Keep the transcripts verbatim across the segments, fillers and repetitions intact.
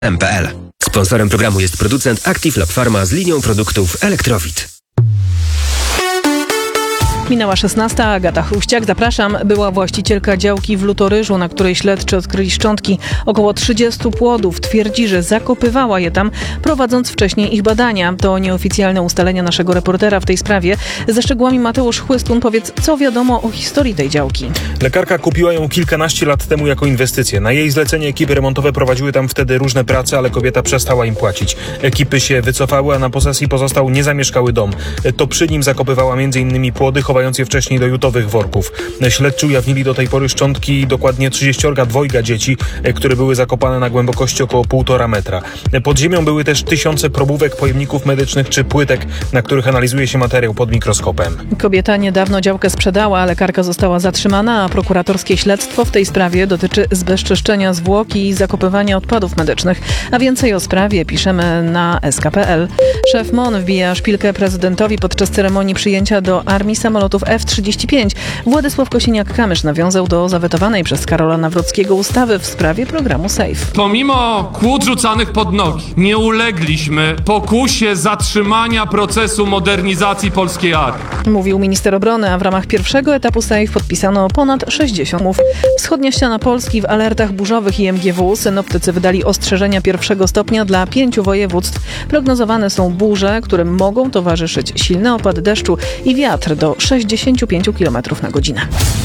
kropka p l. Sponsorem programu jest producent Active Lab Pharma z linią produktów Elektrowit. Minęła szesnasta, Agata Chruściak, zapraszam. Była właścicielka działki w Lutoryżu, na której śledczy odkryli szczątki około trzydziestu płodów. Twierdzi, że zakopywała je tam, prowadząc wcześniej ich badania. To nieoficjalne ustalenia naszego reportera w tej sprawie. Ze szczegółami Mateusz Chłystun. Powiedz, co wiadomo o historii tej działki? Lekarka kupiła ją kilkanaście lat temu jako inwestycję. Na jej zlecenie ekipy remontowe prowadziły tam wtedy różne prace, ale kobieta przestała im płacić. Ekipy się wycofały, a na posesji pozostał niezamieszkały dom. To przy nim zakopywała między innymi płody, chowając je wcześniej do jutowych worków. Śledczy ujawnili do tej pory szczątki dokładnie trzydzieściorga dwojga dzieci, które były zakopane na głębokości około półtora metra. Pod ziemią były też tysiące probówek, pojemników medycznych czy płytek, na których analizuje się materiał pod mikroskopem. Kobieta niedawno działkę sprzedała, lekarka została zatrzymana, a prokuratorskie śledztwo w tej sprawie dotyczy zbezczeszczenia zwłok i zakopywania odpadów medycznych. A więcej o sprawie piszemy na s k kropka p l. Szef M O N wbija szpilkę prezydentowi podczas ceremonii przyjęcia do armii samolotów F trzydzieści pięć. Władysław Kosiniak-Kamysz nawiązał do zawetowanej przez Karola Nawrockiego ustawy w sprawie programu SAFE. Pomimo kłód rzucanych pod nogi, nie ulegliśmy pokusie zatrzymania procesu modernizacji polskiej armii. Mówił minister obrony, a w ramach pierwszego etapu SAFE podpisano ponad sześćdziesiąt umów. Wschodnia ściana Polski w alertach burzowych i M G W. Synoptycy wydali ostrzeżenia pierwszego stopnia dla pięciu województw. Prognozowane są burze, którym mogą towarzyszyć silny opad deszczu i wiatr do sześćdziesiąt pięć kilometrów na godzinę.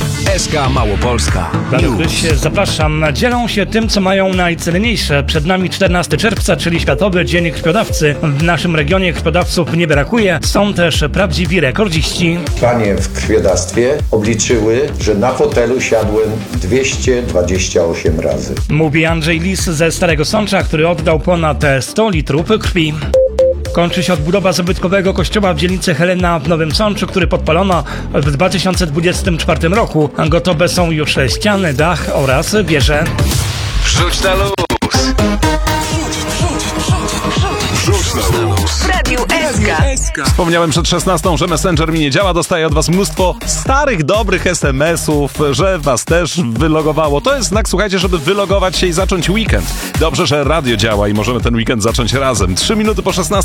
S K Małopolska. Zapraszam. Dzielą się tym, co mają najcenniejsze. Przed nami czternastego czerwca, czyli Światowy Dzień Krwiodawcy. W naszym regionie krwiodawców nie brakuje. Są też prawdziwi rekordziści. Panie w krwiodawstwie obliczyły, że na fotelu siadłem dwieście dwadzieścia osiem razy. Mówi Andrzej Lis ze Starego Sącza, który oddał ponad sto litrów krwi. Kończy się odbudowa zabytkowego kościoła w dzielnicy Helena w Nowym Sączu, który podpalono w dwa tysiące dwudziestym czwartym roku. Gotowe są już ściany, dach oraz wieże. Wrzuć na luz! W Radiu S K. Wspomniałem przed szesnastą, że Messenger mi nie działa. Dostaję od was mnóstwo starych, dobrych es em esów, że was też wylogowało. To jest znak, słuchajcie, żeby wylogować się i zacząć weekend. Dobrze, że radio działa i możemy ten weekend zacząć razem. Trzy minuty po szesnastej.